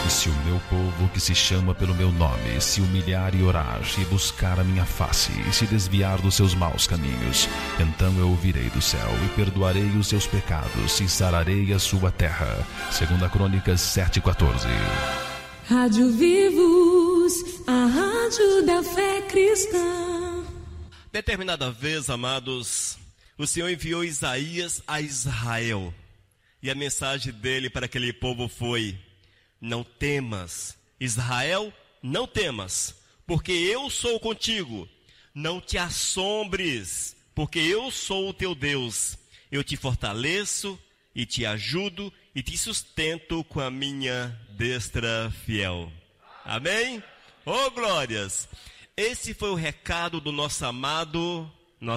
Se o meu povo, que se chama pelo meu nome, se humilhar e orar, e buscar a minha face, e se desviar dos seus maus caminhos, então eu ouvirei do céu e perdoarei os seus pecados e sararei a sua terra. 2 Crônicas 7:14. Rádio Vivos, a rádio da fé cristã. Determinada vez, amados, o Senhor enviou Isaías a Israel. E a mensagem dele para aquele povo foi: não temas, Israel, não temas, porque eu sou contigo. Não te assombres, porque eu sou o teu Deus. Eu te fortaleço e te ajudo e te sustento com a minha destra fiel. Amém? Oh, glórias! Esse foi o recado do nosso amado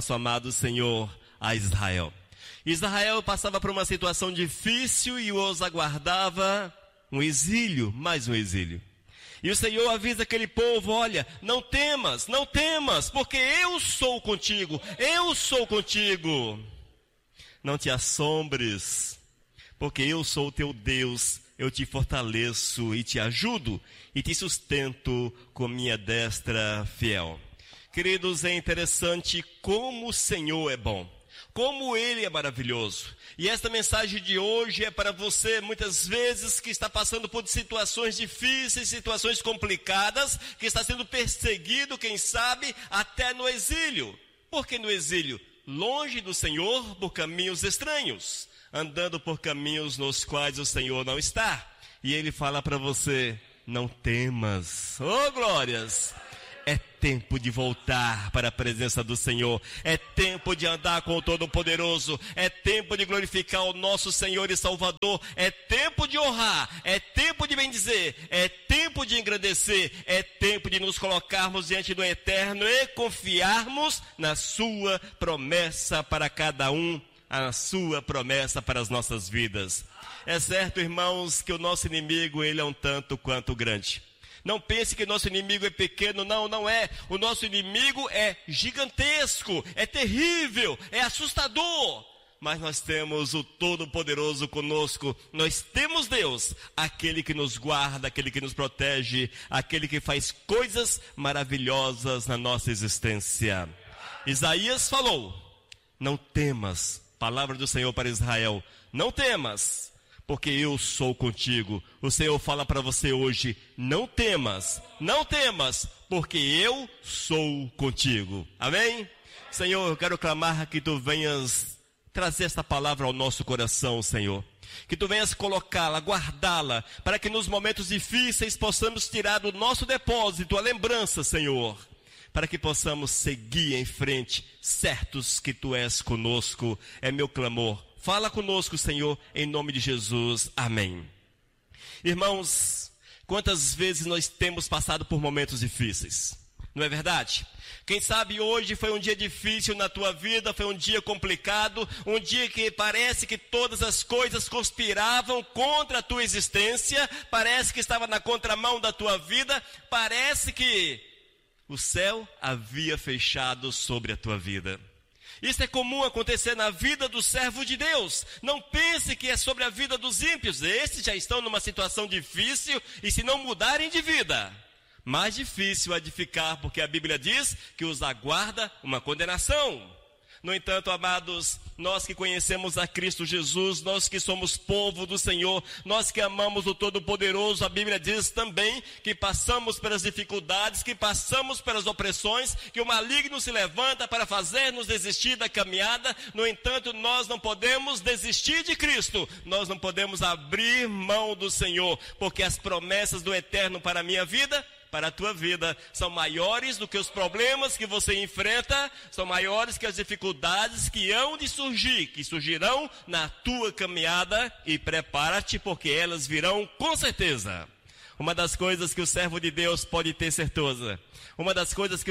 Senhor a Israel. Israel passava por uma situação difícil e os aguardava um exílio, mais um exílio. E o Senhor avisa aquele povo: olha, não temas, não temas, porque eu sou contigo, eu sou contigo. Não te assombres, porque eu sou o teu Deus, eu te fortaleço e te ajudo e te sustento com minha destra fiel. Queridos, é interessante como o Senhor é bom. Como Ele é maravilhoso. E esta mensagem de hoje é para você, muitas vezes, que está passando por situações difíceis, situações complicadas, que está sendo perseguido, quem sabe, até no exílio. Por que no exílio? Longe do Senhor, por caminhos estranhos, andando por caminhos nos quais o Senhor não está. E Ele fala para você: não temas. Oh, glórias! É tempo de voltar para a presença do Senhor. É tempo de andar com o Todo-Poderoso. É tempo de glorificar o nosso Senhor e Salvador. É tempo de honrar. É tempo de bendizer. É tempo de engrandecer. É tempo de nos colocarmos diante do Eterno e confiarmos na sua promessa para cada um, a sua promessa para as nossas vidas. É certo, irmãos, que o nosso inimigo, ele é um tanto quanto grande. Não pense que nosso inimigo é pequeno, não é. O nosso inimigo é gigantesco, é terrível, é assustador. Mas nós temos o Todo-Poderoso conosco. Nós temos Deus, aquele que nos guarda, aquele que nos protege, aquele que faz coisas maravilhosas na nossa existência. Isaías falou: não temas, palavra do Senhor para Israel, não temas, porque eu sou contigo. O Senhor fala para você hoje: não temas, não temas, porque eu sou contigo. Amém? Senhor, eu quero clamar que tu venhas trazer esta palavra ao nosso coração, Senhor. Que tu venhas colocá-la, guardá-la, para que nos momentos difíceis possamos tirar do nosso depósito a lembrança, Senhor, para que possamos seguir em frente, certos que tu és conosco. É meu clamor. Fala conosco, Senhor, em nome de Jesus. Amém. Irmãos, quantas vezes nós temos passado por momentos difíceis? Não é verdade? Quem sabe hoje foi um dia difícil na tua vida, foi um dia complicado, um dia que parece que todas as coisas conspiravam contra a tua existência, parece que estava na contramão da tua vida, parece que o céu havia fechado sobre a tua vida. Isso é comum acontecer na vida do servo de Deus. Não pense que é sobre a vida dos ímpios. Esses já estão numa situação difícil e se não mudarem de vida, mais difícil há de ficar, porque a Bíblia diz que os aguarda uma condenação. No entanto, amados, nós que conhecemos a Cristo Jesus, nós que somos povo do Senhor, nós que amamos o Todo-Poderoso, a Bíblia diz também que passamos pelas dificuldades, que passamos pelas opressões, que o maligno se levanta para fazer-nos desistir da caminhada. No entanto, nós não podemos desistir de Cristo, nós não podemos abrir mão do Senhor, porque as promessas do Eterno para a minha vida, para a tua vida, são maiores do que os problemas que você enfrenta, são maiores que as dificuldades que hão de surgir, que surgirão na tua caminhada, e prepara-te, porque elas virão com certeza. Uma das coisas que o servo de Deus pode ter certeza, uma das coisas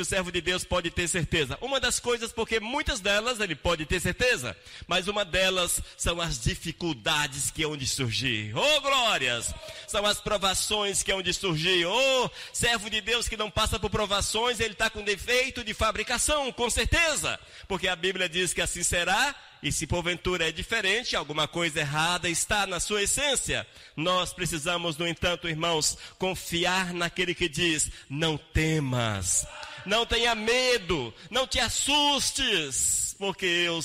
porque muitas delas ele pode ter certeza, mas uma delas são as dificuldades que hão de surgir. Oh, glórias! São as provações que hão de surgir. Oh, servo de Deus que não passa por provações, ele está com defeito de fabricação, com certeza, porque a Bíblia diz que assim será E se porventura é diferente, alguma coisa errada está na sua essência. Nós precisamos, no entanto, irmãos, confiar naquele que diz: não temas, não tenha medo, não te assustes, porque eu